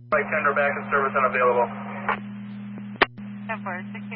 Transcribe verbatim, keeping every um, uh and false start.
Right, tender back in service unavailable. ten four, six